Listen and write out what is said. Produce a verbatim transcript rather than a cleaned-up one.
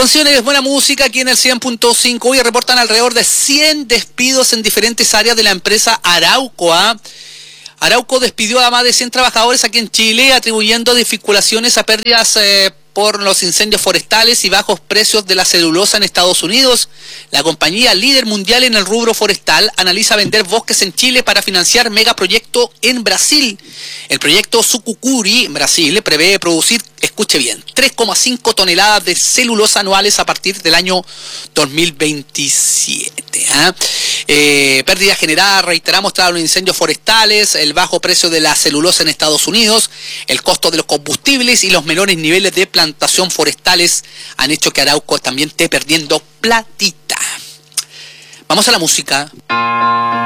canciones, buena música aquí en el cien punto cinco. Hoy reportan alrededor de cien despidos en diferentes áreas de la empresa Arauco. ¿eh? Arauco despidió a más de cien trabajadores aquí en Chile, atribuyendo dificultaciones a pérdidas eh, por los incendios forestales y bajos precios de la celulosa en Estados Unidos. La compañía líder mundial en el rubro forestal analiza vender bosques en Chile para financiar megaproyecto en Brasil. El proyecto Sucupuri en Brasil prevé producir, escuche bien, tres coma cinco toneladas de celulosa anuales a partir del año dos mil veintisiete. ¿eh? Eh, pérdida generada, reiteramos, tras los incendios forestales, el bajo precio de la celulosa en Estados Unidos, el costo de los combustibles y los menores niveles de plantación forestales han hecho que Arauco también esté perdiendo platita. Vamos a la música.